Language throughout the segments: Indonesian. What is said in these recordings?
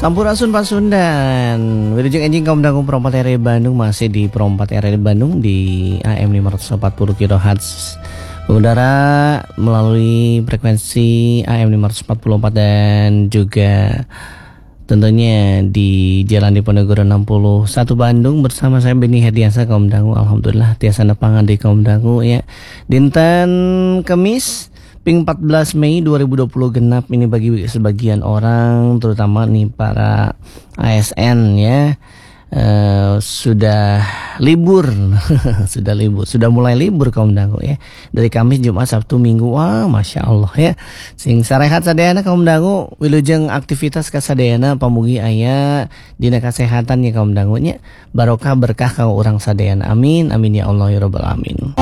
Sampurasun Pasundan. Wilujeng enjing kaum dangu perompat RRI Bandung, masih di perompat RRI Bandung di AM 540 kHz. Udara melalui frekuensi AM 544 dan juga tentunya di Jalan Diponegoro 61 Bandung bersama saya Beni Herdiansa kaum dangu. Alhamdulillah tiasa nepangan di kaum dangu ya. Dinten Kemis Ping 14 Mei 2020 genap ini bagi sebagian orang, terutama nih para ASN ya, sudah libur, sudah mulai libur kaum dangu ya. Dari Kamis, Jumat, Sabtu, Minggu, wah masya Allah ya. Sing sarehat sadayana kaum dangu, wilujeng aktivitas kasadayana pamugi aya dina kesehatan ya kaum dangu nya. Barokah berkah kang urang sadayana. Amin, amin ya Allah ya rabbal alamin.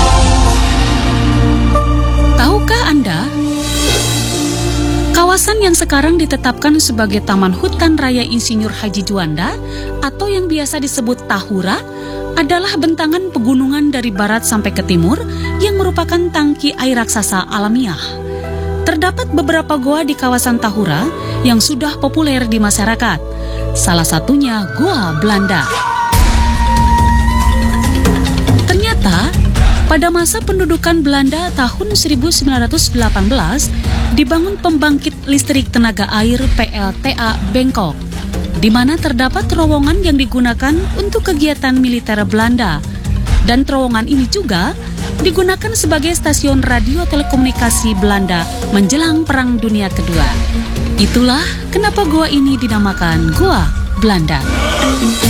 Tahukah Anda, kawasan yang sekarang ditetapkan sebagai Taman Hutan Raya Insinyur Haji Juanda atau yang biasa disebut Tahura adalah bentangan pegunungan dari barat sampai ke timur yang merupakan tangki air raksasa alamiah. Terdapat beberapa goa di kawasan Tahura yang sudah populer di masyarakat. Salah satunya Goa Belanda. Ternyata pada masa pendudukan Belanda tahun 1918, dibangun pembangkit listrik tenaga air PLTA Bengkok, di mana terdapat terowongan yang digunakan untuk kegiatan militer Belanda. Dan terowongan ini juga digunakan sebagai stasiun radio telekomunikasi Belanda menjelang Perang Dunia Kedua. Itulah kenapa goa ini dinamakan Goa Belanda.